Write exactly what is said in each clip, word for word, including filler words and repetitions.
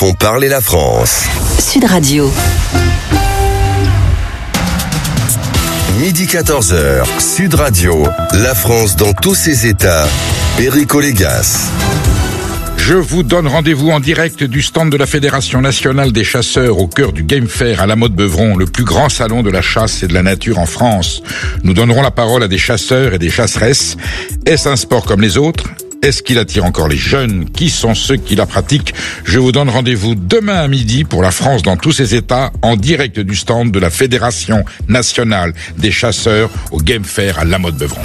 font parler la France. Sud Radio. Midi quatorze heures, Sud Radio, la France dans tous ses états, Perico Légas. Je vous donne rendez-vous en direct du stand de la Fédération nationale des chasseurs au cœur du Game Fair à La Motte-Beuvron, le plus grand salon de la chasse et de la nature en France. Nous donnerons la parole à des chasseurs et des chasseresses. Est-ce un sport comme les autres ? Est-ce qu'il attire encore les jeunes ? Qui sont ceux qui la pratiquent ? Je vous donne rendez-vous demain à midi pour la France dans tous ses états, en direct du stand de la Fédération nationale des chasseurs au Game Fair à La Motte-Beuvron.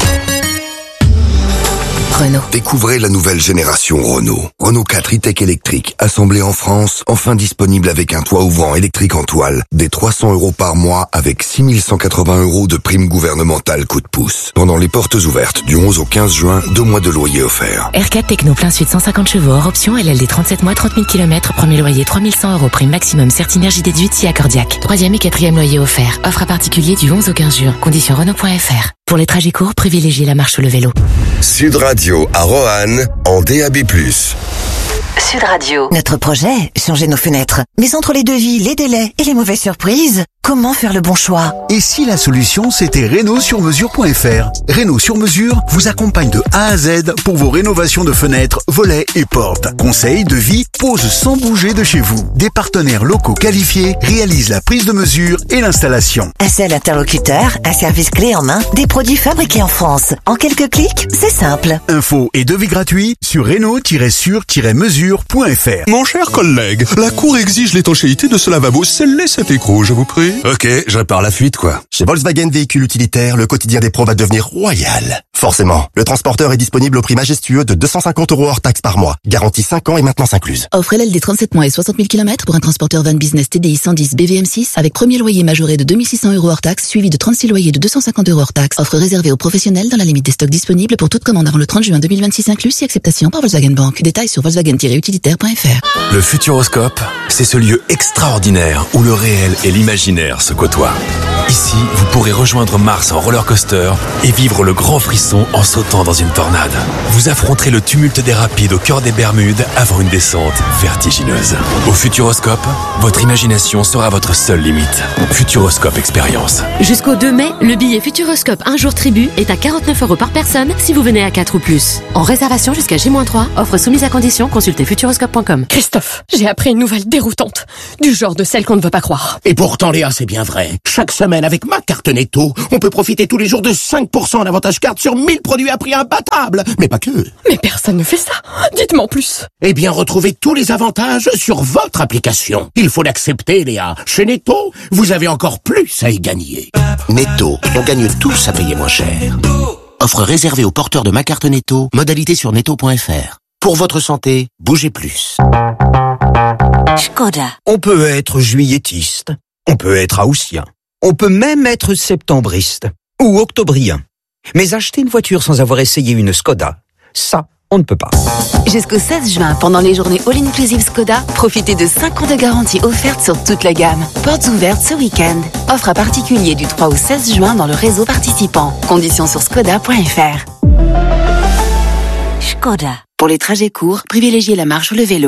Renault. Découvrez la nouvelle génération Renault. Renault quatre e-Tech électrique, assemblé en France, enfin disponible avec un toit ouvrant électrique en toile, des trois cents euros par mois avec six mille cent quatre-vingts euros de prime gouvernementale coup de pouce. Pendant les portes ouvertes du onze au quinze juin, deux mois de loyer offerts. R quatre Techno plein sud cent cinquante chevaux, hors option, L L D trente-sept mois, trente mille kilomètres, premier loyer trois mille cent euros, prime maximum, Certinergie déduite si accordiaque. Troisième et quatrième loyer offert. Offre à particulier du onze au quinze juin. Conditions Renault point F R. Pour les trajets courts, privilégiez la marche ou le vélo. Sud Radio à Roanne, en D A B plus. Sud Radio. Notre projet, changer nos fenêtres. Mais entre les devis, les délais et les mauvaises surprises, comment faire le bon choix ? Et si la solution, c'était Renault sur mesure point F R ? Renault sur mesure vous accompagne de A à Z pour vos rénovations de fenêtres, volets et portes. Conseils, devis, pose sans bouger de chez vous. Des partenaires locaux qualifiés réalisent la prise de mesure et l'installation. Un seul interlocuteur, un service clé en main, des produits fabriqués en France. En quelques clics, c'est simple. Infos et devis gratuits sur Renault sur mesure point F R. Mon cher collègue, la Cour exige l'étanchéité de ce lavabo. Scellez cet écrou, je vous prie. Ok, je répare la fuite, quoi. Chez Volkswagen Véhicules Utilitaires, le quotidien des pros va devenir royal. Forcément, le transporteur est disponible au prix majestueux de deux cent cinquante euros hors taxe par mois. Garantie cinq ans et maintenance incluse. Offre L L D trente-sept mois et soixante mille kilomètres pour un transporteur van business T D I cent dix B V M six avec premier loyer majoré de deux mille six cents euros hors taxe, suivi de trente-six loyers de deux cent cinquante euros hors taxe. Offre réservée aux professionnels dans la limite des stocks disponibles pour toute commande avant le trente juin deux mille vingt-six inclus, si acceptation par Volkswagen Bank. Détails sur volkswagen tiret utilitaire point F R. Le Futuroscope, c'est ce lieu extraordinaire où le réel et l'imaginaire se côtoient. Ici, vous pourrez rejoindre Mars en roller coaster et vivre le grand frisson en sautant dans une tornade. Vous affronterez le tumulte des rapides au cœur des Bermudes avant une descente vertigineuse. Au Futuroscope, votre imagination sera votre seule limite. Futuroscope Expérience. Jusqu'au deux mai, le billet Futuroscope un jour tribu est à quarante-neuf euros par personne si vous venez à quatre ou plus. En réservation jusqu'à J moins trois, offre soumise à condition, consultez futuroscope point com. Christophe, j'ai appris une nouvelle déroutante, du genre de celle qu'on ne veut pas croire. Et pourtant Léa, c'est bien vrai. Chaque semaine avec ma carte Netto, on peut profiter tous les jours de cinq pour cent en avantage carte sur mille produits à prix imbattable. Mais pas que. Mais personne ne fait ça. Dites-moi en plus. Eh bien, retrouvez tous les avantages sur votre application. Il faut l'accepter, Léa. Chez Netto, vous avez encore plus à y gagner. Netto, on gagne tous à payer moins cher. Offre réservée aux porteurs de ma carte Netto. Modalité sur netto point F R. Pour votre santé, bougez plus. Skoda. On peut être juillettiste, on peut être haussien, on peut même être septembriste ou octobrien. Mais acheter une voiture sans avoir essayé une Skoda, ça, on ne peut pas. Jusqu'au seize juin, pendant les journées All Inclusive Skoda, profitez de cinq ans de garantie offerte sur toute la gamme. Portes ouvertes ce week-end. Offre à particulier du trois au seize juin dans le réseau participant. Conditions sur skoda point F R. Skoda. Pour les trajets courts, privilégiez la marche ou le vélo.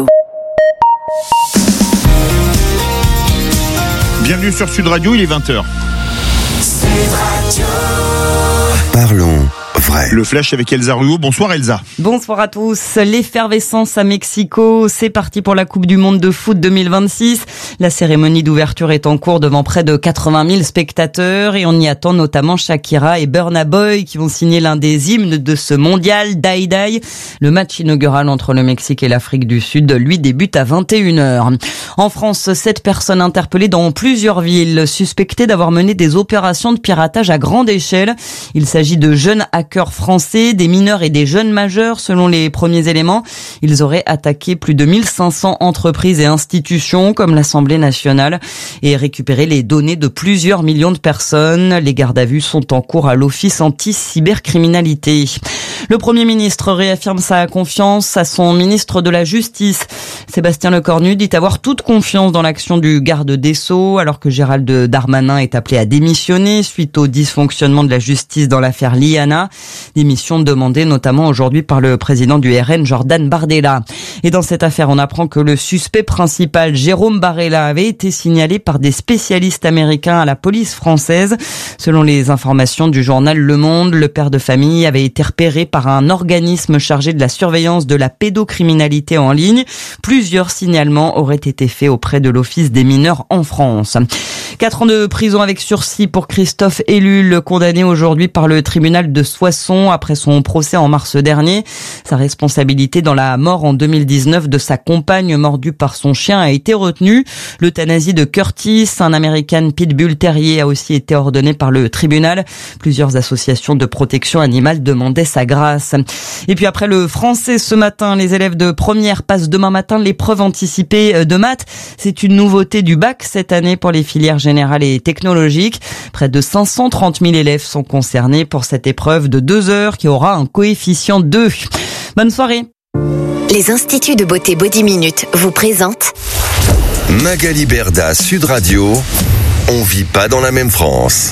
Bienvenue sur Sud Radio, il est vingt heures. Sud Radio. Parlons vrai. Le flash avec Elsa Ruot. Bonsoir Elsa. Bonsoir à tous. L'effervescence à Mexico, c'est parti pour la Coupe du Monde de foot deux mille vingt-six. La cérémonie d'ouverture est en cours devant près de quatre-vingt mille spectateurs et on y attend notamment Shakira et Burna Boy qui vont signer l'un des hymnes de ce mondial, Die Die. Le match inaugural entre le Mexique et l'Afrique du Sud, lui, débute à vingt et une heures. En France, sept personnes interpellées dans plusieurs villes, suspectées d'avoir mené des opérations de piratage à grande échelle. Il s'agit de jeunes hackers français, des mineurs et des jeunes majeurs selon les premiers éléments. Ils auraient attaqué plus de mille cinq cents entreprises et institutions comme l'Assemblée nationale et récupéré les données de plusieurs millions de personnes. Les gardes à vue sont en cours à l'Office anti-cybercriminalité. Le Premier ministre réaffirme sa confiance à son ministre de la Justice. Sébastien Lecornu dit avoir toute confiance dans l'action du garde des Sceaux, alors que Gérald Darmanin est appelé à démissionner suite au dysfonctionnement de la justice dans l'affaire Liana. Démission demandée notamment aujourd'hui par le président du R N, Jordan Bardella. Et dans cette affaire, on apprend que le suspect principal, Jérôme Barella, avait été signalé par des spécialistes américains à la police française. Selon les informations du journal Le Monde, le père de famille avait été repéré par un organisme chargé de la surveillance de la pédocriminalité en ligne. Plusieurs signalements auraient été faits auprès de l'Office des mineurs en France. Quatre ans de prison avec sursis pour Christophe Ellul, condamné aujourd'hui par le tribunal de Soissons après son procès en mars dernier. Sa responsabilité dans la mort en deux mille dix-neuf de sa compagne mordue par son chien a été retenue. L'euthanasie de Curtis, un American Pitbull Terrier, a aussi été ordonnée par le tribunal. Plusieurs associations de protection animale demandaient sa grâce. Et puis après le français ce matin, les élèves de première passent demain matin l'épreuve anticipée de maths. C'est une nouveauté du bac cette année pour les filières générales et technologiques. Près de cinq cent trente mille élèves sont concernés pour cette épreuve de deux heures qui aura un coefficient deux. Bonne soirée. Les instituts de beauté Body Minute vous présentent Magali Berda, Sud Radio. On vit pas dans la même France.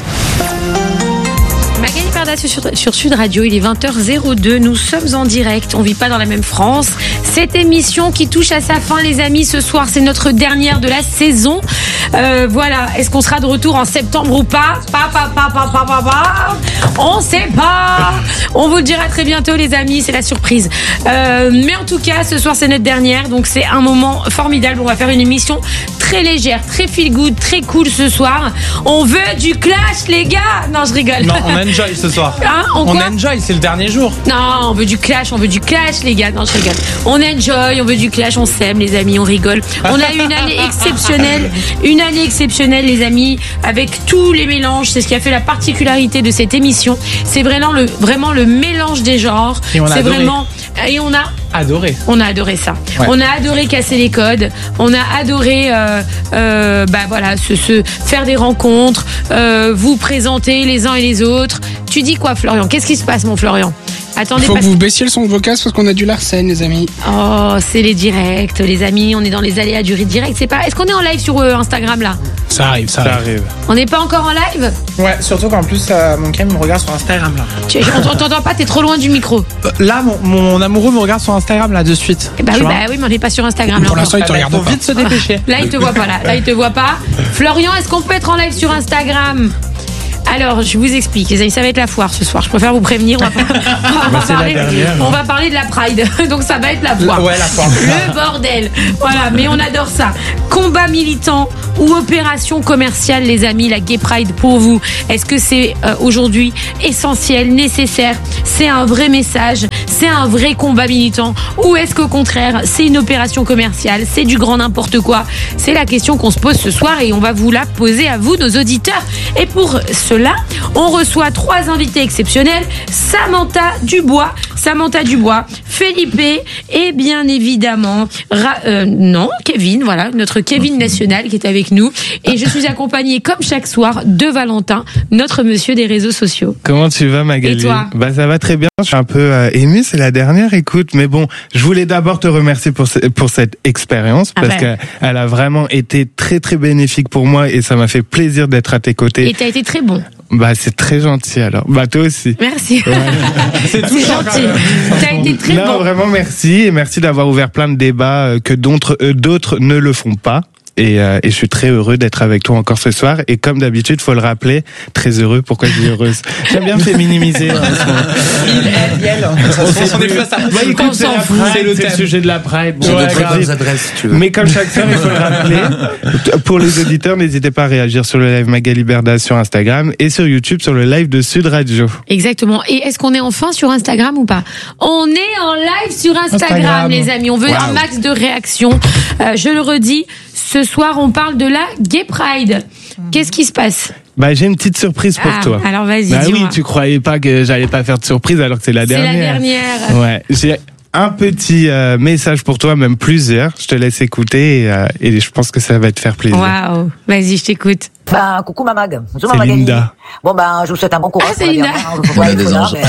Magali Berda sur, sur Sud Radio, il est vingt heures zéro deux, nous sommes en direct, on vit pas dans la même France. Cette émission qui touche à sa fin, les amis, ce soir c'est notre dernière de la saison. Euh, voilà, est-ce qu'on sera de retour en septembre ou pas? Pas, pas, pas, pas, pas, pas, pas. On sait pas. On vous le dira très bientôt, les amis, c'est la surprise. Euh, mais en tout cas, ce soir c'est notre dernière, donc c'est un moment formidable. On va faire une émission très légère, très feel good, très cool ce soir. On veut du clash, les gars. Non, je rigole. Non, on enjoy ce soir. Hein, on on enjoy, c'est le dernier jour. Non, on veut du clash, on veut du clash, les gars. Non, je rigole. On enjoy, on veut du clash, on s'aime, les amis, on rigole. On a eu une année exceptionnelle, une année exceptionnelle, les amis, avec tous les mélanges. C'est ce qui a fait la particularité de cette émission. C'est vraiment le, vraiment le mélange des genres. Et on a c'est adoré. vraiment, et on a adoré. On a adoré ça. Ouais. On a adoré casser les codes. On a adoré, euh, euh, bah voilà, se, se faire des rencontres, euh, vous présenter les uns et les autres. Tu dis quoi, Florian? Qu'est-ce qui se passe, mon Florian? Attendez, il faut parce... que vous baissiez le son de vos casques parce qu'on a du Larsen, les amis. Oh, c'est les directs, les amis. On est dans les aléas du direct. C'est pas. Est-ce qu'on est en live sur euh, Instagram là? Ça arrive, ça, Ça arrive. arrive. On n'est pas encore en live? Ouais, surtout qu'en plus, euh, mon cam me regarde sur Instagram là. Tu, on t'entend pas, t'es trop loin du micro. Euh, Là, mon, mon amoureux me regarde sur Instagram là de suite. Eh bah Tu oui, vois bah oui, mais on n'est pas sur Instagram là. Pour encore. l'instant, il te Ah bah, regarde faut pas. vite se dépêcher. Là, il te voit pas là. Là, il te voit pas. Florian, est-ce qu'on peut être en live sur Instagram? Alors, je vous explique, les amis, ça va être la foire ce soir. Je préfère vous prévenir. On va, on va, Bah, c'est la parler, dernière, on hein. va parler de la Pride. Donc, ça va être la foire. Ouais, la foire. Le bordel. Voilà, mais on adore ça. Combat militant ou opération commerciale, les amis, la Gay Pride pour vous. Est-ce que c'est euh, aujourd'hui essentiel, nécessaire? C'est un vrai message? C'est un vrai combat militant? Ou est-ce qu'au contraire, c'est une opération commerciale? C'est du grand n'importe quoi? C'est la question qu'on se pose ce soir et on va vous la poser à vous, nos auditeurs. Et pour cela, on reçoit trois invités exceptionnels. Samantha Dubois, Samantha Dubois, Felipe et bien évidemment, Ra- euh, non, Kevin, voilà, notre Kevin national qui est avec nous. Et je suis accompagnée, comme chaque soir, de Valentin, notre monsieur des réseaux sociaux. Comment tu vas, Magali? Et toi? Bah, ça va très bien. Je suis un peu euh, ému, c'est la dernière écoute. Mais bon, je voulais d'abord te remercier pour, ce- pour cette expérience Ah parce bah. qu'elle elle a vraiment été très, très bénéfique pour moi et ça m'a fait plaisir d'être à tes côtés. Et t'as été très bon. Bah, c'est très gentil alors. Bah, toi aussi. Merci. C'est C'est gentil. T'as été très non, bon. vraiment merci et merci d'avoir ouvert plein de débats euh, que d'autres euh, d'autres ne le font pas. Et, euh, et je suis très heureux d'être avec toi encore ce soir. Et comme d'habitude, faut le rappeler, très heureux. Pourquoi je dis heureuse? J'aime bien me féminimiser. Hein, Il, elle, elle. On n'est plus à ça. bah, écoute, On c'est s'en la fout. Pride, C'est le c'est le thème. sujet de la Pride. J'ai Bon, d'autres ouais, bonnes grave. adresses si tu veux. Mais comme chaque soir, il faut le rappeler. Pour les auditeurs, n'hésitez pas à réagir sur le live Magali Berda sur Instagram et sur YouTube sur le live de Sud Radio. Exactement. Et est-ce qu'on est enfin sur Instagram ou pas? On est en live sur Instagram, Instagram. les amis. On veut Wow. un max de réactions. Euh, je le redis, ce soir, on parle de la Gay Pride. Qu'est-ce qui se passe? Bah, j'ai une petite surprise pour Ah, toi. alors vas-y, Bah dis-moi. oui, tu croyais pas que j'allais pas faire de surprise alors que c'est la C'est dernière. la dernière. Ouais, j'ai un petit euh, message pour toi, même plusieurs. Je te laisse écouter et, euh, et je pense que ça va te faire plaisir. Waouh. Vas-y, je t'écoute. Ben, coucou ma mag. Bonjour C'est ma Magali. Linda. Bon ben, je vous souhaite un bon courage. Ah, c'est pour la Linda. dernière. Je vous vois, On a il des faut là, anges. mais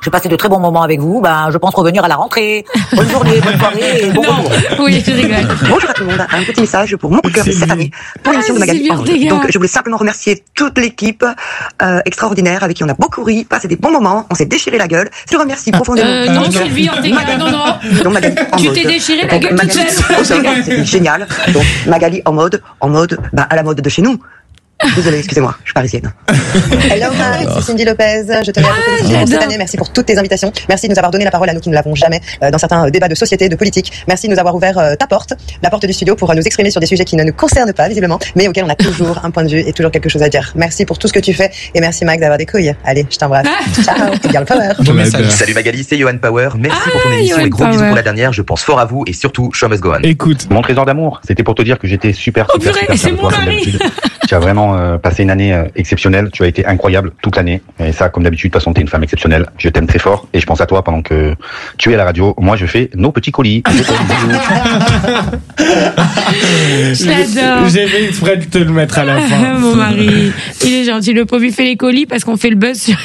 J'ai passé de très bons moments avec vous. Ben, je pense revenir à la rentrée. Bonne journée, bonne soirée et bon Non, retour. oui, je rigole. Bonjour à tout le monde. Un petit message pour mon coup de cœur de cette année, pour l'émission de Ah, Magali Sylvie Ormond. Ortega. Donc, je voulais simplement remercier toute l'équipe euh, extraordinaire avec qui on a beaucoup ri, passé des bons moments, on s'est déchiré la gueule. Je remercie profondément. Euh, non, Sylvie Ortega, non, non. Donc, Magali Tu Ormond. t'es déchiré la Donc, gueule toute Magali seule. Ormond, c'était génial. Donc, Magali en mode, en mode, bah, à la mode de chez nous. Désolée, excusez-moi, je suis parisienne. Hello Mike, c'est Cindy Lopez. Je tenais à te féliciter pour cette année. Merci pour toutes tes invitations. Merci de nous avoir donné la parole à nous qui ne l'avons jamais euh, dans certains débats de société, de politique. Merci de nous avoir ouvert euh, ta porte, la porte du studio, pour euh, nous exprimer sur des sujets qui ne nous concernent pas visiblement, mais auxquels on a toujours un point de vue et toujours quelque chose à dire. Merci pour tout ce que tu fais et merci Mike d'avoir des couilles. Allez, je t'embrasse. Ciao, et girl power. Bon message. Salut Magali, c'est Johan Power. Merci pour ton émission Johan et gros bisous Power. pour la dernière. Je pense fort à vous et surtout, show must go on. Écoute, Mon trésor d'amour, c'était pour te dire que j'étais super, Oh super, purée, super c'est fier de mon toi, comme mari. d'habitude. Tu as vraiment euh, passé une année euh, exceptionnelle. Tu as été incroyable toute l'année. Et ça, comme d'habitude, de toute façon, t'es une femme exceptionnelle. Je t'aime très fort et je pense à toi pendant que tu es à la radio. Moi, je fais nos petits colis. Je t'aime, bisous. Je l'adore. J'ai fait exprès de te le mettre à la fin. Mon mari, il est gentil. Le pauvre, il fait les colis parce qu'on fait le buzz sur.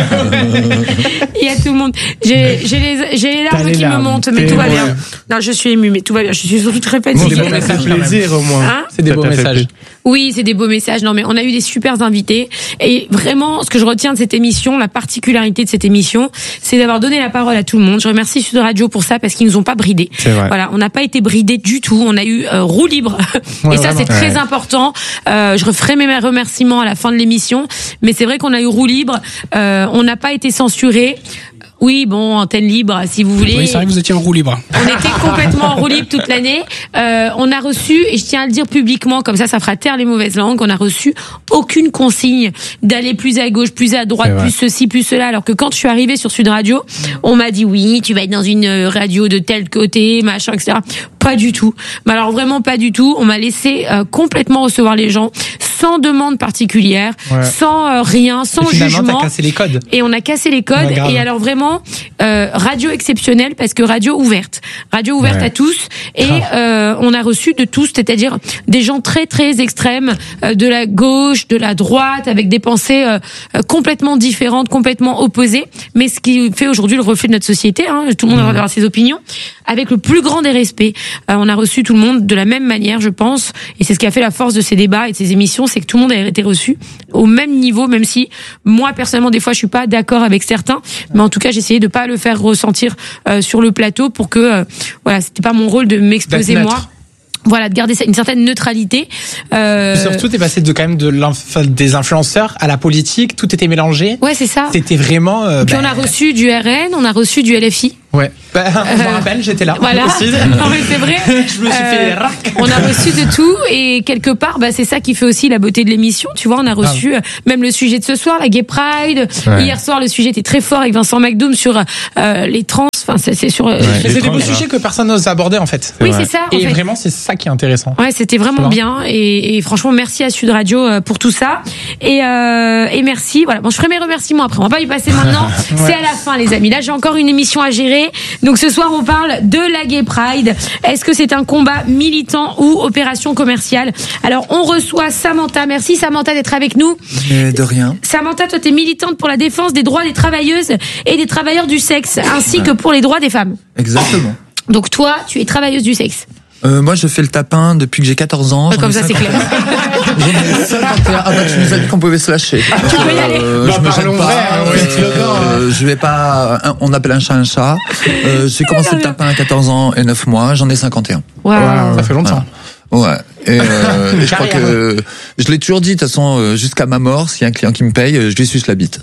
Il y a tout le monde. J'ai, j'ai les, j'ai les larmes T'as les qui larmes. me montent, mais T'es tout va émue. bien. Non, je suis émue, mais tout va bien. Je suis surtout très Bon, fatiguée. c'est bon, ça fait plaisir au moins. Hein C'est des Ça beaux t'a fait messages. plaisir. Oui, c'est des beaux messages. Non, mais on a eu des super invités. Et vraiment, ce que je retiens de cette émission, la particularité de cette émission, c'est d'avoir donné la parole à tout le monde. Je remercie Sud Radio pour ça parce qu'ils nous ont pas bridés. C'est vrai. Voilà, on n'a pas été bridés du tout. On a eu euh, roue libre. Ouais, et ça, vraiment. c'est très Ouais. important. Euh, je referai mes remerciements à la fin de l'émission. Mais c'est vrai qu'on a eu roue libre. Euh, on n'a pas été censurés. Oui, bon, antenne libre, si vous voulez. Oui, c'est vrai que vous étiez en roue libre. On était complètement en roue libre toute l'année. Euh, on a reçu, et je tiens à le dire publiquement, comme ça, ça fera taire les mauvaises langues, on a reçu aucune consigne d'aller plus à gauche, plus à droite, C'est vrai. plus ceci, plus cela. Alors que quand je suis arrivée sur Sud Radio, on m'a dit oui, tu vas être dans une radio de tel côté, machin, et cetera. Pas du tout. Mais alors vraiment pas du tout. On m'a laissé euh, complètement recevoir les gens, sans demande particulière, Ouais. sans euh, rien, sans Et finalement, jugement. t'as cassé les codes. Et on a cassé les codes. Ouais, grave. Et alors vraiment, euh, radio exceptionnelle parce que radio ouverte. Radio ouverte Ouais. à tous. Et euh, on a reçu de tous, c'est-à-dire des gens très très extrêmes, euh, de la gauche, de la droite, avec des pensées euh, euh, complètement différentes, complètement opposées. Mais ce qui fait aujourd'hui le reflet de notre société, hein, tout le monde Mmh. va avoir ses opinions, avec le plus grand des respects. Euh, on a reçu tout le monde de la même manière, je pense. Et c'est ce qui a fait la force de ces débats et de ces émissions, c'est que tout le monde a été reçu au même niveau, même si moi personnellement des fois je suis pas d'accord avec certains, mais en tout cas j'ai essayé de pas le faire ressentir euh, sur le plateau pour que euh, voilà, c'était pas mon rôle de m'exposer D'être moi. neutre. Voilà, de garder une certaine neutralité. Euh... Surtout, t'es passé de quand même de l'inf- des influenceurs à la politique, tout était mélangé. Ouais, c'est ça. C'était vraiment. Euh, Puis bah, on a reçu du R N, on a reçu du L F I. Ouais. Bah, je me Euh, rappelle, j'étais là. Voilà. Aussi. Non, mais c'est vrai. Je me suis fait Euh, rac. On a reçu de tout et quelque part, bah, c'est ça qui fait aussi la beauté de l'émission. Tu vois, on a reçu euh, même le sujet de ce soir, la Gay Pride. Ouais. Hier soir, le sujet était très fort avec Vincent McDoom sur euh, les trans. Enfin, c'est c'est sur. euh, Mais c'est des beaux sujets que personne n'ose aborder en fait. Oui, c'est ça, en Et fait. vraiment, c'est ça qui est intéressant. Ouais, c'était vraiment Voilà. bien et, et franchement merci à Sud Radio euh, pour tout ça et, euh, et merci. Voilà, bon, je ferai mes remerciements après. On va pas y passer maintenant. Ouais. C'est à la fin, les amis. Là, j'ai encore une émission à gérer. Donc ce soir, on parle de la Gay Pride. Est-ce que c'est un combat militant ou opération commerciale? Alors, on reçoit Samantha. Merci Samantha d'être avec nous. Mais de rien. Samantha, toi, t'es militante pour la défense des droits des travailleuses et des travailleurs du sexe, ainsi que pour les droits des femmes. Exactement. Donc toi, tu es travailleuse du sexe. Euh, moi, je fais le tapin depuis que j'ai quatorze ans. Ouais, J'en comme ai ça, c'est clair. J'en ai cinquante et un. Ah bah, tu nous as dit qu'on pouvait se lâcher. Tu peux y aller. Euh, Bah, je me parlons gêne pas. vrai, hein, oui. Euh, je vais pas. un- On appelle un chat un chat. Euh, j'ai commencé le tapin à quatorze ans et neuf mois. J'en ai cinquante et un. Wow. Ça fait longtemps. Ouais. Et, euh, et je crois Carrière. que je l'ai toujours dit. De toute façon, euh, jusqu'à ma mort, s'il y a un client qui me paye, euh, je lui suce la bite.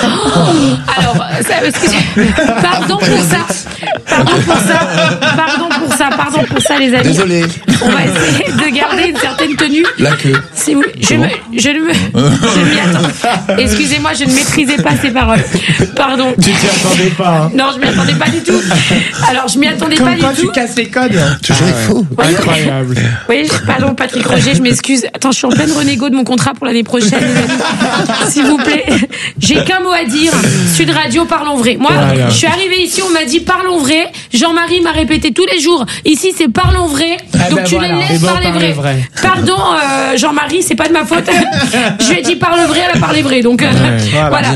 Alors, ça, excusez- pardon pour ça. Pardon pour ça. Pardon pour ça. Pardon pour ça, les amis. Désolé. On va essayer de garder une certaine tenue. La queue. Si vous- je, me, je ne me, je ne m'y attends. Excusez-moi, je ne maîtrisais pas ces paroles. Pardon. Tu t'y attendais pas. Hein. Non, je m'y attendais pas du tout. Alors, je m'y attendais Comme pas quoi, du tu tout. casses les codes. Toujours faux. Incroyable. Oui, pardon, Patrick Roger, je m'excuse. Attends, je suis en pleine renégo de mon contrat pour l'année prochaine, les amis. S'il vous plaît. J'ai qu'un mot à dire. Sud Radio, parlons vrai. Moi, Voilà. je suis arrivée ici, on m'a dit parlons vrai. Jean-Marie m'a répété tous les jours. Ici, c'est parlons vrai. Ah Donc ben tu voilà. les Eh laisses ben, on parler parlait vrai. vrai. Pardon, euh, Jean-Marie, mari, c'est pas de ma faute. Je lui ai dit parle vrai, elle a parlé vrai. Donc, euh, Ouais, voilà.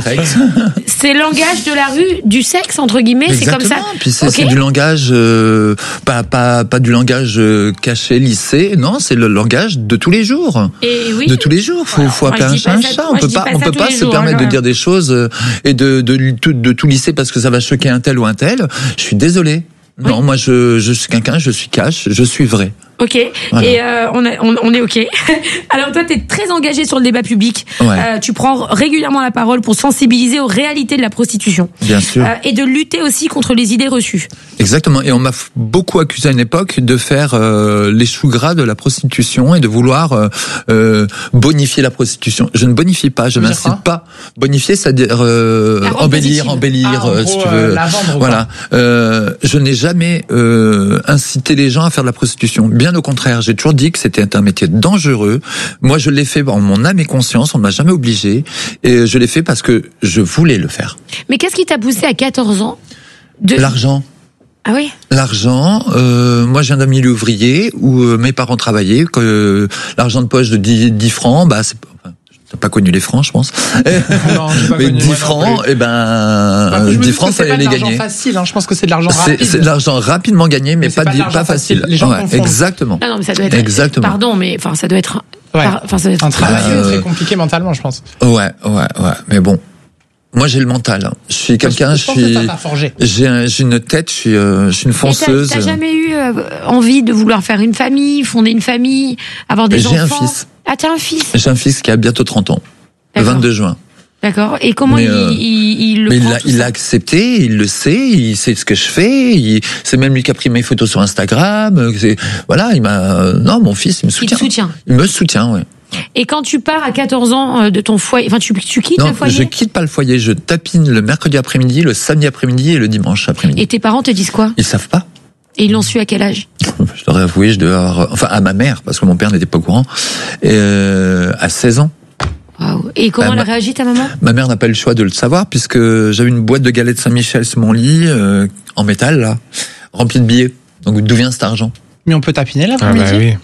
C'est le langage de la rue, du sexe, entre guillemets, Exactement. c'est comme ça. Puis c'est, Ok. c'est du langage, euh, pas, pas, pas du langage euh, caché, lissé. Non, c'est le langage de tous les jours. Et oui. De tous les jours. Faut, faut Moi, appeler je un dis chat pas un ça- chat. moi, On je peut dis pas, pas on ça peut tous pas les se jours, permettre hein, de dire des choses euh, et de, de, de, tout- de tout lisser parce que ça va choquer un tel ou un tel. Je suis désolé. Non, moi, je, je suis quelqu'un, je suis cash, je suis vrai. Ok, Voilà. et euh, on, a- on, on est ok. Alors toi, tu es très engagé sur le débat public. Ouais. Euh, tu prends régulièrement la parole pour sensibiliser aux réalités de la prostitution. Bien sûr. Euh, et de lutter aussi contre les idées reçues. Exactement. Et on m'a f- beaucoup accusé à une époque de faire euh, les choux gras de la prostitution et de vouloir euh, euh, bonifier la prostitution. Je ne bonifie pas, je veut dire n'incite pas. Bonifier, c'est-à-dire euh, La rendre embellir, positive. embellir, Ah, en euh, gros, si tu euh, veux. la vendre, Voilà. Euh, je n'ai jamais euh, incité les gens à faire de la prostitution. Bien au contraire, j'ai toujours dit que c'était un métier dangereux. Moi, je l'ai fait en mon âme et conscience. On ne m'a jamais obligé. Et je l'ai fait parce que je voulais le faire. Mais qu'est-ce qui t'a poussé à quatorze ans de... L'argent. Ah oui. L'argent, euh, moi je viens d'un milieu ouvrier où euh, mes parents travaillaient, que euh, l'argent de poche de dix, dix francs, bah c'est enfin, t'as pas connu les francs, je pense. Non, j'ai pas Mais connu, dix moi non francs, plus. et ben Bah, je me dix dis francs que c'est fallait pas de les l'argent gagner. facile, hein. Je pense que c'est de l'argent C'est, rapide. c'est de l'argent rapidement gagné, mais, Mais c'est pas, pas de di- l'argent pas facile. facile. Les gens Ouais, confondent. exactement. Ah non, mais ça doit être... Exactement. Pardon, mais enfin, ça doit être... Ouais. par- Enfin, ça doit être... Un travail Euh, très compliqué mentalement, je pense. Ouais, ouais, ouais. Mais bon, moi j'ai le mental. hein. Je suis quelqu'un, je Je pense que suis, ça t'a forgé. j'ai, un- j'ai une tête, je suis, euh, je suis une Et t'as- fonceuse. T'as jamais eu euh, envie de vouloir faire une famille, fonder une famille, avoir des J'ai enfants? un fils. Ah, t'as un fils. J'ai un fils qui a bientôt trente ans, le D'accord. vingt-deux juin. D'accord. Et comment Mais, il, euh, il, il le Mais il prend l'a, tout il ça l'a accepté, il le sait, il sait ce que je fais, il, c'est même lui qui a pris mes photos sur Instagram. euh, C'est, voilà, il m'a. euh, Non, mon fils, il me Il soutient. te soutient. Il me soutient, oui. Et quand tu pars à quatorze ans euh, de ton foyer, enfin tu, tu quittes Non, le foyer je quitte pas le foyer, je tapine le mercredi après-midi, le samedi après-midi et le dimanche après-midi. et tes parents te disent quoi? Ils savent pas. Et ils l'ont su à quel âge? Je leur ai avoué, je devais avoir, enfin à ma mère, parce que mon père n'était pas au courant, et euh, à seize ans. Waouh. Et comment Bah, elle a ma- réagi ta maman? Ma mère n'a pas eu le choix de le savoir, puisque j'avais une boîte de galettes Saint-Michel sur mon lit, euh, en métal, là, remplie de billets. Donc d'où vient cet argent? Mais on peut tapiner Ah l'après-midi. bah oui.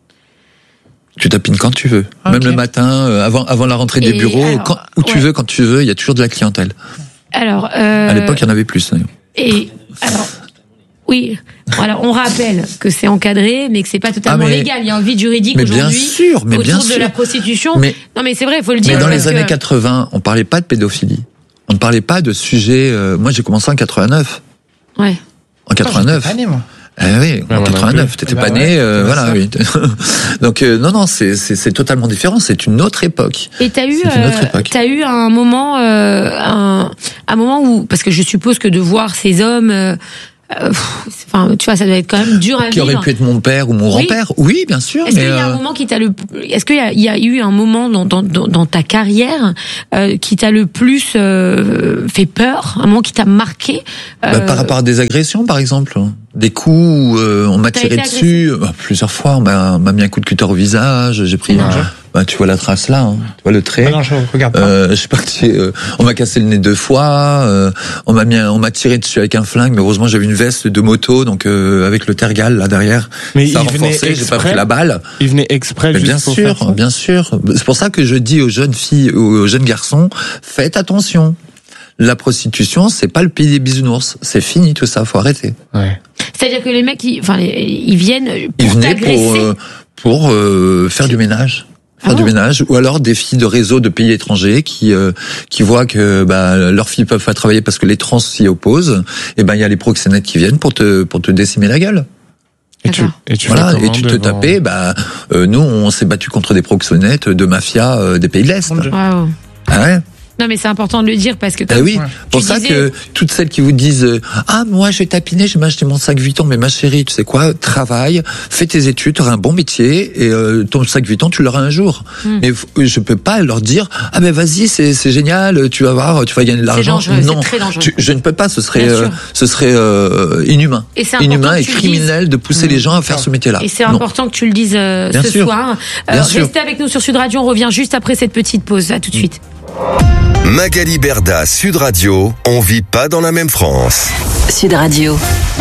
Tu tapines quand tu veux. Ok. Même le matin, euh, avant, avant la rentrée des Et bureaux, alors, quand, où tu ouais. veux, quand tu veux, il y a toujours de la clientèle. Alors, euh, À l'époque, il y en avait plus. d'ailleurs. et alors, oui. Alors, on rappelle que c'est encadré, mais que c'est pas totalement Ah, mais- légal. Il y a un vide juridique mais bien aujourd'hui sûr, mais autour bien de sûr. la prostitution. Mais- non, mais c'est vrai, il faut le dire. Mais dans parce les que- années quatre-vingts, on parlait pas de pédophilie. On ne parlait pas de sujets. euh, moi, j'ai commencé en quatre-vingt-neuf. Ouais. En quatre-vingt-neuf. J'étais pas né, moi. Eh oui, moi en non quatre-vingt-neuf, plus. t'étais Bah pas ouais, né, euh, c'est voilà, ça. oui. Donc euh, non, non, c'est c'est c'est totalement différent. C'est une autre époque. Et t'as eu, C'est une autre euh, époque. t'as eu un moment, euh, un, un moment où, parce que je suppose que de voir ces hommes, euh, euh, pff, enfin, tu vois, ça doit être quand même dur à Qui vivre. aurait pu être mon père ou mon Oui. grand-père? Oui, bien sûr. Est-ce mais qu'il y a euh, un moment qui t'a le, est-ce qu'il y a, il y a eu un moment dans dans dans, dans ta carrière euh, qui t'a le plus euh, fait peur, un moment qui t'a marqué? euh, bah, par rapport à des agressions, par exemple, des coups où euh, on m'a T'as tiré été dessus bah, plusieurs fois. On m'a on m'a mis un coup de cutter au visage. J'ai pris. Non. Bah, tu vois la trace là, hein, tu vois le trait. Ah non, je regarde pas. Euh, je suis parti. euh, on m'a cassé le nez deux fois. euh, on m'a mis, un- on m'a tiré dessus avec un flingue. Mais heureusement, j'avais une veste de moto, donc euh, avec le tergal là derrière. Mais ça a il venait renforcé. J'ai pas exprès pris la balle. Il venait exprès Mais juste bien pour faire ça. sûr, bien sûr. C'est pour ça que je dis aux jeunes filles, aux jeunes garçons, faites attention. La prostitution, c'est pas le pays des bisounours. C'est fini tout ça. Faut arrêter. Ouais. C'est-à-dire que les mecs, ils, enfin, les- ils viennent Ils pour venaient t'agresser. pour euh, pour euh, faire du ménage. Faire Ah du bon ménage, ou alors des filles de réseaux de pays étrangers qui euh, qui voient que bah, leurs filles peuvent pas travailler parce que les trans s'y opposent. Et ben il y a les proxénètes qui viennent pour te pour te décimer la gueule. Et tu, et tu Voilà, fais et comment tu te devant- tapais. Bah euh, nous on s'est battu contre des proxénètes de mafia euh, des pays de l'Est. Waouh. Ah ouais. Non, mais c'est important de le dire parce que. Eh oui, tu pour ça disais- que toutes celles qui vous disent euh, ah moi je vais tapiner, je vais m'acheter mon sac Vuitton, mais ma chérie, tu sais quoi, travaille, fais tes études, tu auras un bon métier et euh, ton sac Vuitton tu l'auras un jour. Mm. Mais f- je peux pas leur dire ah ben vas-y c'est c'est génial, tu vas voir, tu vas gagner de l'argent. dangereux, c'est Non, très dangereux. tu- je ne peux pas, ce serait Bien euh, sûr. ce serait euh, inhumain, Et c'est important inhumain que et tu le criminel de pousser Mm. les gens à faire ce métier-là. Et c'est Non. important que tu le dises euh, Bien ce sûr. soir. Bien sûr. Restez avec nous sur Sud Radio. On revient juste après cette petite pause. À tout de suite. Magali Berda, Sud Radio, on vit pas dans la même France. Sud Radio.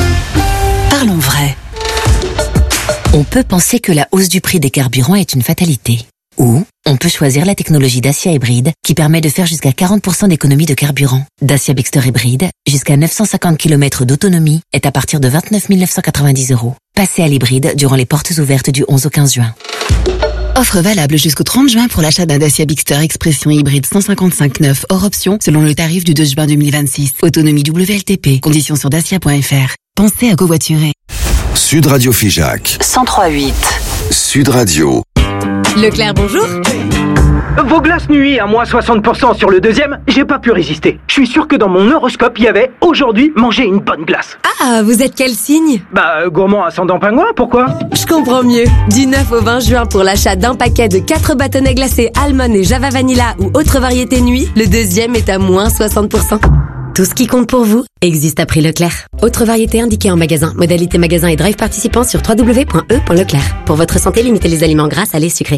Parlons vrai. On peut penser que la hausse du prix des carburants est une fatalité. Ou on peut choisir la technologie Dacia hybride qui permet de faire jusqu'à quarante pour cent d'économie de carburant. Dacia Bigster hybride, jusqu'à neuf cent cinquante kilomètres d'autonomie, est à partir de vingt-neuf mille neuf cent quatre-vingt-dix euros. Passez à l'hybride durant les portes ouvertes du onze au quinze juin. Offre valable jusqu'au trente juin pour l'achat d'un Dacia Bigster Expression hybride cent cinquante-cinq neuf hors option selon le tarif du deux juin deux mille vingt-six. Autonomie W L T P. Conditions sur dacia point f r. Pensez à covoiturer. Sud Radio Figeac. cent trois virgule huit. Sud Radio. Leclerc, bonjour. Vos glaces nuit à moins soixante pour cent sur le deuxième, j'ai pas pu résister. Je suis sûr que dans mon horoscope, il y avait aujourd'hui manger une bonne glace. Ah, vous êtes quel signe? Bah, gourmand ascendant pingouin, pourquoi? Je comprends mieux. Du neuf au vingt juin, pour l'achat d'un paquet de quatre bâtonnets glacés Almond et Java Vanilla ou autre variété nuit, le deuxième est à moins soixante pour cent. Tout ce qui compte pour vous existe à prix Leclerc. Autre variété indiquée en magasin. Modalité magasin et drive participant sur w w w point e point leclerc. Pour votre santé, limitez les aliments gras, salés, sucrés.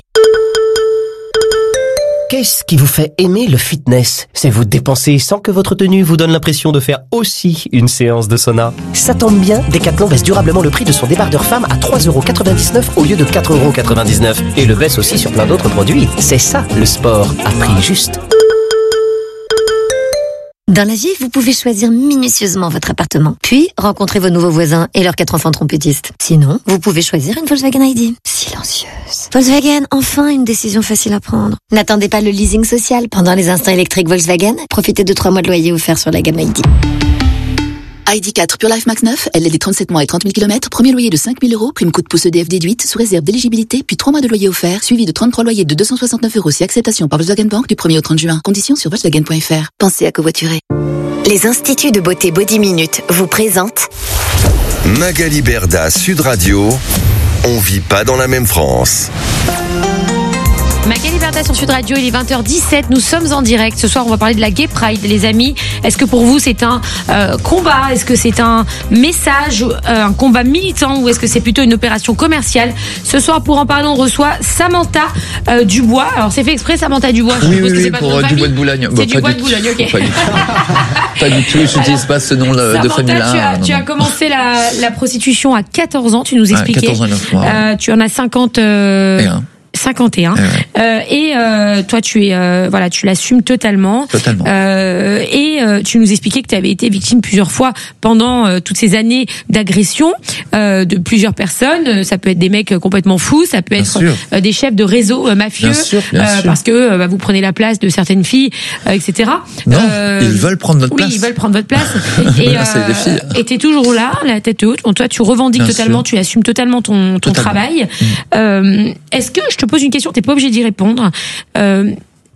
Qu'est-ce qui vous fait aimer le fitness? C'est vous dépenser sans que votre tenue vous donne l'impression de faire aussi une séance de sauna. Ça tombe bien, Decathlon baisse durablement le prix de son débardeur femme à trois euros quatre-vingt-dix-neuf au lieu de quatre euros quatre-vingt-dix-neuf. Et le baisse aussi sur plein d'autres produits. C'est ça, le sport, à prix juste. Dans la vie, vous pouvez choisir minutieusement votre appartement, puis rencontrer vos nouveaux voisins et leurs quatre enfants trompettistes. Sinon, vous pouvez choisir une Volkswagen I D. Silencieuse. Volkswagen, enfin une décision facile à prendre. N'attendez pas le leasing social. Pendant les instants électriques Volkswagen, profitez de trois mois de loyer offerts sur la gamme I D. I D quatre Pure Life Max neuf, L L D trente-sept mois et trente mille kilomètres, premier loyer de cinq mille euros, prime coup de pouce E D F déduite, sous réserve d'éligibilité, puis trois mois de loyer offert, suivi de trente-trois loyers de deux cent soixante-neuf euros si acceptation par Volkswagen Bank du premier au trente juin. Conditions sur volkswagen point f r. Pensez à covoiturer. Les instituts de beauté Body Minute vous présentent Magali Berda, Sud Radio. On vit pas dans la même France. Magali Berda sur Sud Radio, il est vingt heures dix-sept, nous sommes en direct. Ce soir, on va parler de la Gay Pride, les amis. Est-ce que pour vous, c'est un euh, combat? Est-ce que c'est un message, euh, un combat militant, ou est-ce que c'est plutôt une opération commerciale? Ce soir, pour en parler, on reçoit Samantha euh, Dubois. Alors, c'est fait exprès, Samantha Dubois. Je oui, suppose oui, que oui, c'est pas pour de euh, famille. du bois de Boulogne. C'est Bah, du pas bois du de Boulogne, ok. Pas du tout, pas du tout, je n'utilise pas ce nom-là de Samantha, famille-là. tu as, non, tu non. as commencé la, la prostitution à quatorze ans, tu nous Ouais, expliquais. quatorze ans, neuf mois. Euh, tu en as cinquante... Euh... Et un. cinquante et un. Ouais. Euh, et euh, toi, tu es, euh, voilà, tu l'assumes totalement. Totalement. Euh, et euh, tu nous expliquais que tu avais été victime plusieurs fois pendant euh, toutes ces années d'agression euh, de plusieurs personnes. Ça peut être des mecs complètement fous, ça peut Bien être sûr. euh, des chefs de réseau euh, mafieux, Bien sûr, bien euh, sûr. parce que euh, bah, vous prenez la place de certaines filles, euh, et cetera. Non, Euh, ils veulent prendre notre oui, place. ils veulent prendre votre place. et Là, c'est des filles. et t'es toujours là, la tête haute. Bon, toi, tu revendiques Bien totalement, sûr. tu assumes totalement ton, ton Totalement. travail. Euh, est-ce que, je te pose une question, t'es pas obligé d'y répondre. Euh,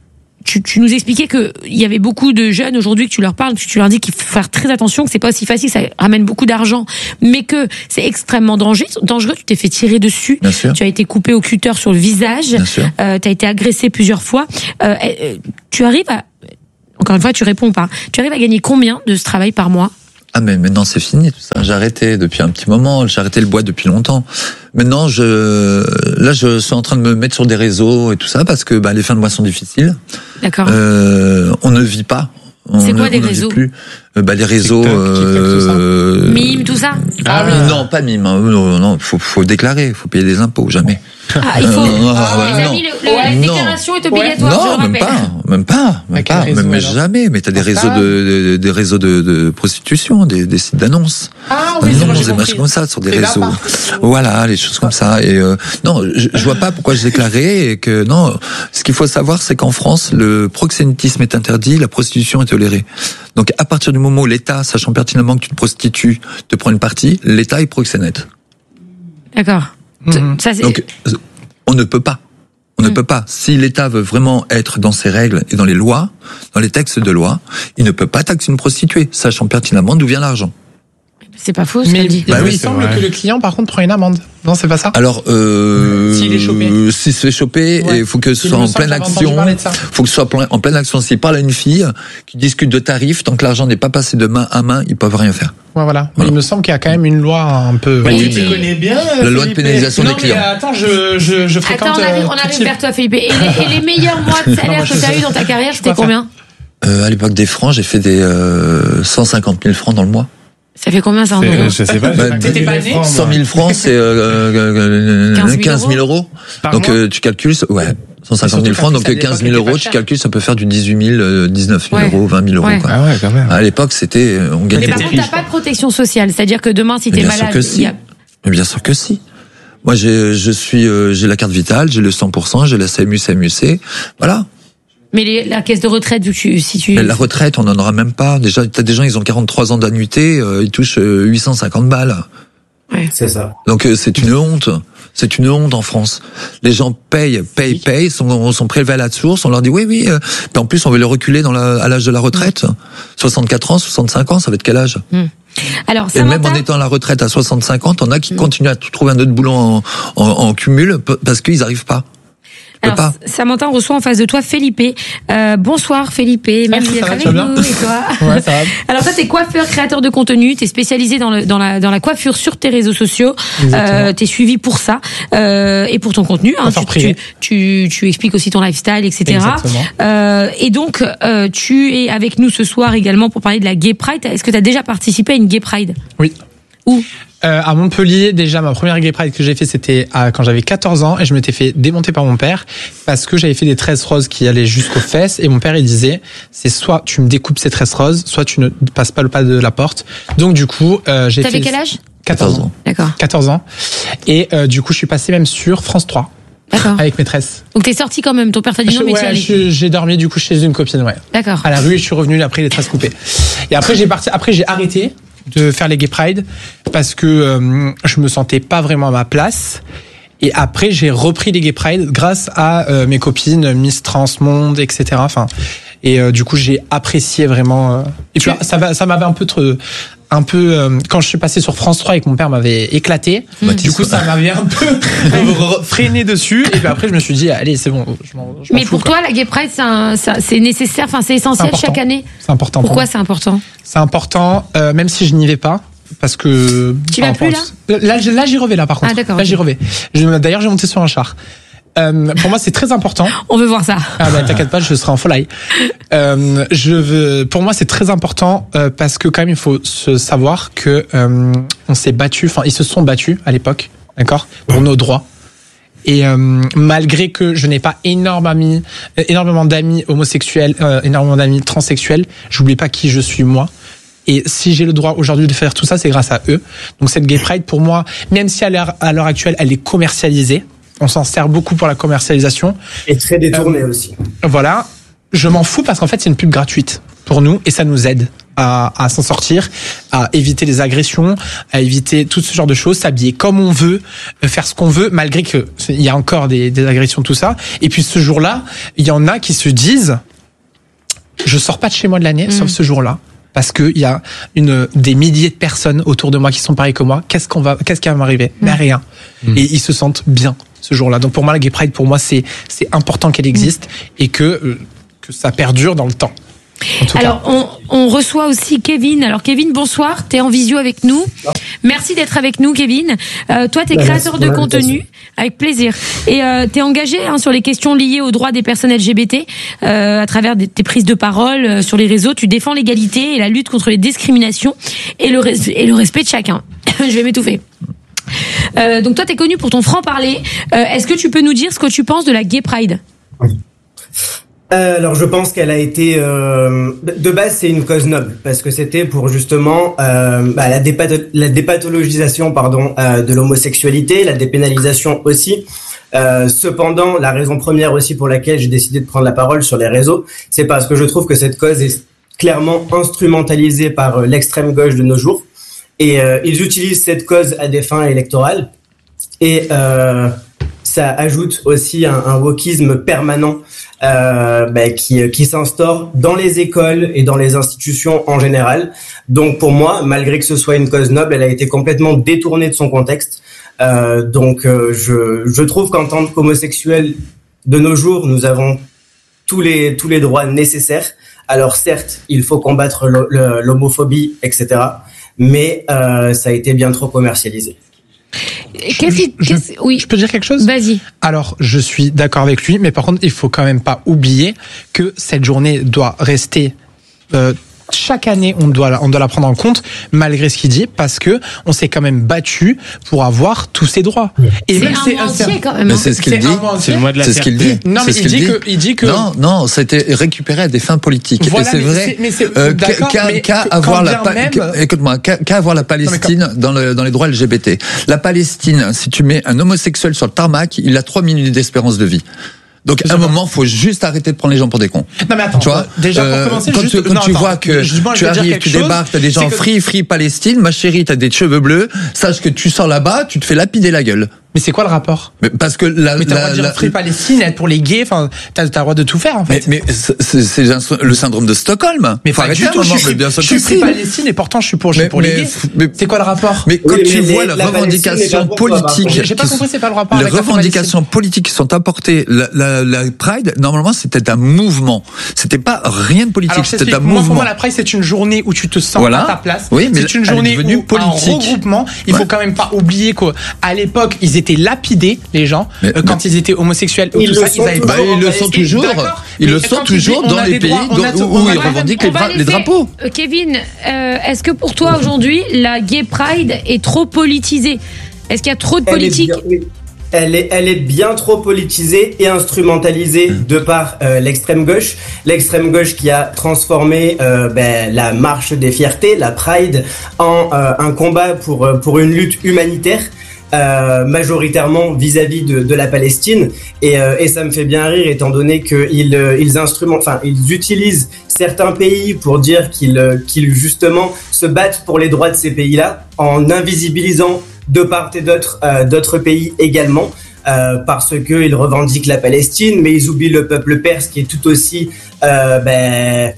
tu, tu nous expliquais que il y avait beaucoup de jeunes aujourd'hui que tu leur parles, que tu leur dis qu'il faut faire très attention, que c'est pas aussi facile, ça ramène beaucoup d'argent, mais que c'est extrêmement dangereux. Dangereux, tu t'es fait tirer dessus. Bien sûr. Tu as été coupé au cutter sur le visage. Bien sûr. Euh, tu as été agressé plusieurs fois. Euh, euh, tu arrives à, encore une fois, tu réponds pas. Tu arrives à gagner combien de ce travail par mois? Ah mais maintenant c'est fini tout ça. J'ai arrêté depuis un petit moment. J'ai arrêté le bois depuis longtemps. Maintenant je, là je suis en train de me mettre sur des réseaux et tout ça parce que bah, les fins de mois sont difficiles. D'accord. Euh, on ne vit pas. On C'est quoi ne- des on ne vit réseaux plus. Euh, bah les réseaux. TikTok, euh, Mime, tout ça? Ah, oui. Non, pas mime. hein. Non, non, faut, faut déclarer, faut payer des impôts, jamais. Ah, il faut. Euh, Ah, les non. amis, le- le- la Non. déclaration est obligatoire, Non, je le même rappelle. pas, même pas, même Avec pas, un réseau, même mais alors. jamais. Mais t'as des réseaux Portable. de, de- des réseaux de, de prostitution, des, des sites d'annonces. Ah oui, c'est bon, j'ai des compris. machins comme ça sur des C'est réseaux. là-bas. Voilà, les choses comme ça. Et euh, non, je, je vois pas pourquoi je déclarais et que non. Ce qu'il faut savoir, c'est qu'en France, le proxénétisme est interdit, la prostitution est tolérée. Donc à partir du moment où l'État, sachant pertinemment que tu te prostitues, te prend une partie, l'État est proxénète. D'accord. Ça, c'est. Donc, on ne peut pas. On ne peut pas. Si l'État veut vraiment être dans ses règles et dans les lois, dans les textes de loi, il ne peut pas taxer une prostituée, sachant pertinemment d'où vient l'argent. C'est pas faux, ce Mais qu'elle dit. il Bah me oui, semble c'est vrai. que le client, par contre, prend une amende. Non, c'est pas ça? Alors, euh, S'il est chopé. s'il se fait choper, Ouais. il faut que ce Il soit me en semble pleine que j'avais entendu action. parler de ça. Faut que ce soit plein- en pleine action. S'il parle à une fille qui discute de tarifs, tant que l'argent n'est pas passé de main à main, ils peuvent rien faire. Ouais, voilà. Mais il me semble qu'il y a quand même une loi un peu. Oui, tu mais- connais bien. La loi de Felipe. pénalisation non, des clients. Mais, euh, attends, je, je, je fréquente. Attends, on arrive, euh, on tout arrive type. vers toi, Philippe. Et les, et les meilleurs mois de Non, salaire moi, que je tu as sais. eu dans ta carrière, Je c'était préfère. combien? Euh, à l'époque des francs, j'ai fait des euh, cent cinquante mille francs dans le mois. Ça fait combien ça en euros? Je sais pas. Bah, T'étais pas né, cent mille francs, c'est euh, quinze mille euros. Donc euh, tu calcules, ouais. cent cinquante mille francs, donc quinze mille euros, tu calcules, ça peut faire du dix-huit mille, dix-neuf mille Ouais. euros, vingt mille euros. Ouais. Quoi. Ah ouais, quand même. À l'époque, c'était, on Mais gagnait par des contre, t'as pas de protection sociale, c'est-à-dire que demain, si Mais t'es bien sûr malade, que il si. y a... Mais bien sûr que si. Moi, j'ai, je suis, euh, j'ai la carte vitale, j'ai le cent pour cent, j'ai la C M U, C M U C, voilà. Mais les, la caisse de retraite, vu que tu, si tu... Mais la retraite, on n'en aura même pas. Déjà, t'as des gens, ils ont quarante-trois ans d'annuité, euh, ils touchent euh, huit cent cinquante balles. Ouais. C'est ça. Donc euh, c'est une honte. C'est une honte en France. Les gens payent, payent, payent, sont, sont prélevés à la source. On leur dit oui, oui. Euh, puis en plus, on veut les reculer dans la, à l'âge de la retraite. soixante-quatre ans, soixante-cinq ans, ça va être quel âge? Hmm. Alors, Et même en étant à la retraite à soixante-cinq ans, t'en as qui mmh. continuent à trouver un autre boulot en, en, en cumul parce qu'ils n'arrivent pas. Alors, pas. Samantha, on reçoit en face de toi Felipe. Euh, bonsoir Felipe, merci d'être avec nous. Et toi? Ouais, ça va. Alors toi, t'es coiffeur, créateur de contenu, t'es spécialisé dans, le, dans, la, dans la coiffure sur tes réseaux sociaux. Euh, t'es suivi pour ça euh, et pour ton contenu. Hein, tu, tu, tu, tu expliques aussi ton lifestyle, et cetera. Exactement. Euh, et donc, euh, tu es avec nous ce soir également pour parler de la Gay Pride. Est-ce que tu as déjà participé à une Gay Pride? Oui. Où? Euh, à Montpellier, déjà, ma première Gay Pride que j'ai fait, c'était à, quand j'avais quatorze ans et je m'étais fait démonter par mon père parce que j'avais fait des tresses roses qui allaient jusqu'aux fesses et mon père, il disait, c'est soit tu me découpes ces tresses roses, soit tu ne passes pas le pas de la porte. Donc, du coup, euh, j'ai fait... T'avais quel âge? quatorze ans. D'accord. quatorze ans. Et, euh, du coup, je suis passé même sur France trois. D'accord. Avec mes tresses. Donc t'es sorti quand même, ton père t'a dit non, mais ouais, tu allais. je, j'ai dormi du coup chez une copine, ouais. D'accord. À la rue et je suis revenu après les tresses coupées. Et après, j'ai parti, après, j'ai arrêté de faire les Gay Pride parce que euh, je me sentais pas vraiment à ma place. Et après, j'ai repris les Gay Pride grâce à euh, mes copines Miss Trans Monde, et cetera. Enfin, et euh, du coup, j'ai apprécié vraiment. Euh, et puis ça, va, ça m'avait un peu trop, un peu euh, quand je suis passé sur France trois et que mon père m'avait éclaté. Mmh. Du coup, ça m'avait un peu freiné dessus. Et puis après, je me suis dit, allez, c'est bon. Je m'en, je m'en Mais fous, pour quoi. toi, la Gay Pride, c'est, un, ça, c'est nécessaire, enfin c'est essentiel C'est chaque année. C'est important. Pourquoi pour c'est important? C'est important, euh, même si je n'y vais pas. Parce que tu vas plus là là là j'y revais là par contre. Ah, d'accord, là okay. j'y revais. Je, d'ailleurs j'ai monté sur un char. Euh, pour moi c'est très important. On veut voir ça. Ah bah t'inquiète pas, je serai en folie. Euh, je veux. Pour moi c'est très important euh, parce que quand même il faut se savoir que euh, on s'est battu. Enfin ils se sont battus à l'époque, d'accord, pour nos droits. Et euh, malgré que je n'ai pas énorme amis, euh, énormément d'amis homosexuels, euh, énormément d'amis transsexuels, j'oublie pas qui je suis moi. Et si j'ai le droit aujourd'hui de faire tout ça, c'est grâce à eux. Donc cette Gay Pride, pour moi, même si à l'heure, à l'heure actuelle, elle est commercialisée, on s'en sert beaucoup pour la commercialisation. Et très détournée euh, aussi. Voilà. Je m'en fous parce qu'en fait, c'est une pub gratuite pour nous et ça nous aide à, à s'en sortir, à éviter les agressions, à éviter tout ce genre de choses, s'habiller comme on veut, faire ce qu'on veut, malgré que il y a encore des, des agressions, tout ça. Et puis ce jour-là, il y en a qui se disent, je sors pas de chez moi de l'année, mmh. sauf ce jour-là. Parce que il y a une des milliers de personnes autour de moi qui sont pareilles que moi. Qu'est-ce qu'on va, qu'est-ce qui va m'arriver? Mais mmh. rien. Mmh. Et ils se sentent bien ce jour-là. Donc pour moi, la Gay Pride, pour moi, c'est c'est important qu'elle existe mmh. et que euh, que ça perdure dans le temps. Alors on, on reçoit aussi Kevin. Alors Kevin, bonsoir. T'es en visio avec nous. Merci d'être avec nous, Kevin. Euh, toi, t'es créateur de contenu. Avec plaisir. Et euh, t'es engagé hein, sur les questions liées aux droits des personnes L G B T euh, à travers des, tes prises de parole euh, sur les réseaux. Tu défends l'égalité et la lutte contre les discriminations et le, res- et le respect de chacun. Je vais m'étouffer. Euh, donc toi, t'es connu pour ton franc-parler. Euh, est-ce que tu peux nous dire ce que tu penses de la Gay Pride ? Euh, alors je pense qu'elle a été euh, de base c'est une cause noble parce que c'était pour justement euh, bah, la, dépath- la dépathologisation pardon euh, de l'homosexualité, la dépénalisation aussi. Euh, cependant, la raison première aussi pour laquelle j'ai décidé de prendre la parole sur les réseaux, c'est parce que je trouve que cette cause est clairement instrumentalisée par euh, l'extrême gauche de nos jours et euh, ils utilisent cette cause à des fins électorales et euh, ça ajoute aussi un, un wokisme permanent euh, bah, qui, qui s'instaure dans les écoles et dans les institutions en général. Donc pour moi, malgré que ce soit une cause noble, elle a été complètement détournée de son contexte. Euh, donc euh, je, je trouve qu'en tant qu'homosexuel de nos jours, nous avons tous les, tous les droits nécessaires. Alors certes, il faut combattre le, le, l'homophobie, et cetera. Mais euh, ça a été bien trop commercialisé. Qu'est-ce qui, je, qu'est-ce, oui. je peux dire quelque chose ? Vas-y. Alors, je suis d'accord avec lui, mais par contre, il faut quand même pas oublier que cette journée doit rester euh, chaque année, on doit, la, on doit la prendre en compte, malgré ce qu'il dit, parce que on s'est quand même battu pour avoir tous ces droits. Et c'est même un c'est, entier c'est, quand même. Mais c'est ce qu'il dit. C'est le mois de la C'est ce qu'il dit. Non, mais c'est il dit, que, il dit que. Non, non, c'était récupéré à des fins politiques. Voilà, et c'est mais vrai. C'est, mais c'est, euh, qu'à, mais qu'à avoir la, pa- même... écoute-moi, qu'à, qu'à avoir la Palestine non, dans, le, dans les droits L G B T. La Palestine, si tu mets un homosexuel sur le tarmac, il a trois minutes d'espérance de vie. Donc à un moment, faut juste arrêter de prendre les gens pour des cons. Non mais attends, tu vois, déjà pour commencer, quand juste, tu, quand non, tu attends, vois que justement, tu arrives, tu chose, débarques, t'as des gens que... free, free Palestine, ma chérie, t'as des cheveux bleus, sache que tu sors là-bas, tu te fais lapider la gueule. Mais c'est quoi le rapport? Mais parce que la, mais t'as la, le droit de dire la, free Palestine, être pour les gays, enfin, t'as, t'as le droit de tout faire en fait. Mais, mais c'est, c'est le syndrome de Stockholm. Mais pas du tout. Je suis, bien je suis free Palestine et pourtant je suis pour, je suis mais, pour les gays. Mais, c'est quoi le rapport? Mais quand oui, tu mais vois les, la revendication politique, j'ai pas compris, c'est pas le rapport. Les revendications politiques qui sont apportées, la, la, la Pride, normalement c'était un mouvement. C'était pas rien de politique, c'était un mouvement. Pour moi, la Pride c'est une journée où tu te sens à ta place. Oui, mais c'est une journée où un regroupement. Il faut quand même pas oublier qu'à l'époque ils étaient lapidés. Les gens, mais, euh, quand mais, ils étaient homosexuels ou tout ça, ils avaient bah, ils le sont toujours. Ils le sont toujours dans les pays où ils revendiquent les drapeaux. Euh, Kevin, euh, est-ce que pour toi aujourd'hui la Gay Pride est trop politisée? Est-ce qu'il y a trop de politique? Elle est, elle est bien trop politisée et instrumentalisée mmh. de par euh, l'extrême gauche. L'extrême gauche qui a transformé euh, ben, la marche des fiertés, la Pride, en euh, un combat pour, pour une lutte humanitaire. Euh, majoritairement vis-à-vis de, de la Palestine et, euh, et ça me fait bien rire étant donné qu'ils euh, ils instrumentent, enfin ils utilisent certains pays pour dire qu'ils, euh, qu'ils justement se battent pour les droits de ces pays-là en invisibilisant de part et d'autre euh, d'autres pays également euh, parce que ils revendiquent la Palestine mais ils oublient le peuple perse qui est tout aussi euh, ben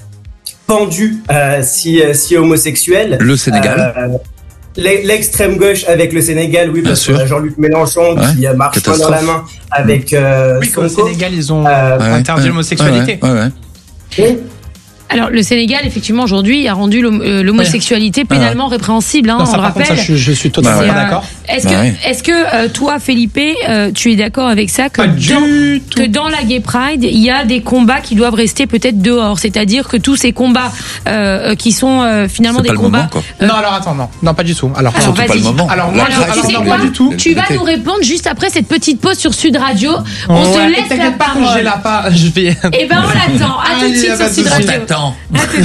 pendu euh, si si homosexuel. Le Sénégal. Euh, L'extrême gauche avec le Sénégal, oui, parce que Jean-Luc Mélenchon ouais, qui marche main dans la main avec euh, oui, Sonko. Au Sénégal, ils ont euh, interdit ouais, l'homosexualité. Ouais, ouais, ouais. Alors le Sénégal, effectivement, aujourd'hui, a rendu l'homosexualité pénalement ouais. répréhensible. Hein, non, ça, on le rappelle. Contre, ça, je, je suis totalement euh, d'accord. Est-ce que, ouais. est-ce que euh, toi, Felipe, euh, tu es d'accord avec ça que dans, que dans la Gay Pride, il y a des combats qui doivent rester peut-être dehors, c'est-à-dire que tous ces combats euh, qui sont euh, finalement c'est des combats. Moment, euh, non, alors attends, non, non, pas du tout. Alors, alors surtout pas le moment. Alors moi, alors, je, alors, alors, quoi, pas du tout. Tu vas nous répondre juste après cette petite pause sur Sud Radio. On ouais, se laisse la pas parole. J'ai la pas, je vais. Eh ben, on l'attend. À tout de suite sur Sud Radio. Attends.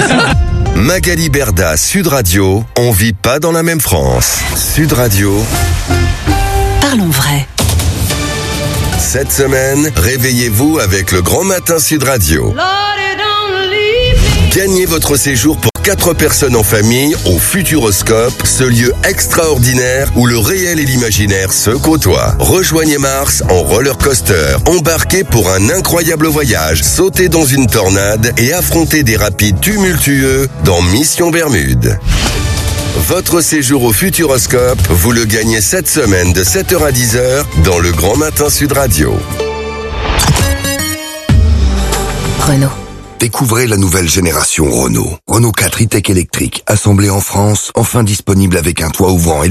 Magali Berda, Sud Radio, on vit pas dans la même France. Sud Radio. Parlons vrai. Cette semaine, réveillez-vous avec le Grand Matin Sud Radio. Gagnez votre séjour pour quatre personnes en famille au Futuroscope, ce lieu extraordinaire où le réel et l'imaginaire se côtoient. Rejoignez Mars en roller coaster, embarquez pour un incroyable voyage, sautez dans une tornade et affrontez des rapides tumultueux dans Mission Bermude. Votre séjour au Futuroscope, vous le gagnez cette semaine de sept heures à dix heures dans le Grand Matin Sud Radio. Renault. Découvrez la nouvelle génération Renault. Renault quatre e-tech électrique, assemblé en France, enfin disponible avec un toit ouvrant